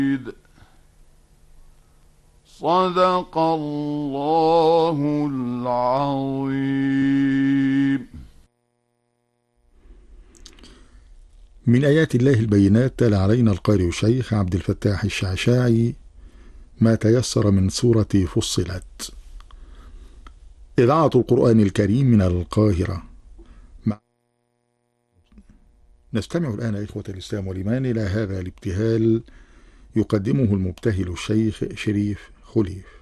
صدق الله العظيم. من آيات الله البينات تلا علينا القارئ الشيخ عبد الفتاح الشعشاعي ما تيسر من سورة فصلت. إذاعة القرآن الكريم من القاهرة. نستمع الآن إخوة الإسلام والإيمان إلى هذا الابتهال يقدمه المبتهل الشيخ شريف خليف.